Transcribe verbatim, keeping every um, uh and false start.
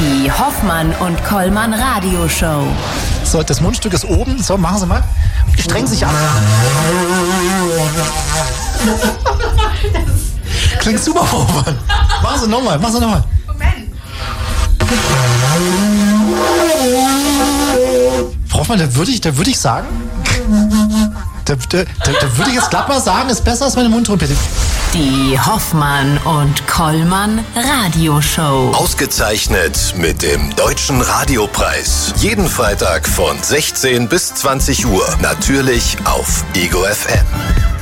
Die Hoffmann und Kollmann Radioshow. So, das Mundstück ist oben. So, machen Sie mal. Strengen Sie sich an. Klingt super, Hoffmann. Machen Sie nochmal, machen Sie nochmal. Frau Hoffmann, da würde ich, da würde ich sagen, da, da, da, da würde ich jetzt glatt mal sagen, ist besser als meine Mundtrompete. Die Hoffmann und Kollmann Radioshow. Ausgezeichnet mit dem Deutschen Radiopreis. Jeden Freitag von sechzehn bis zwanzig Uhr. Natürlich auf Ego F M.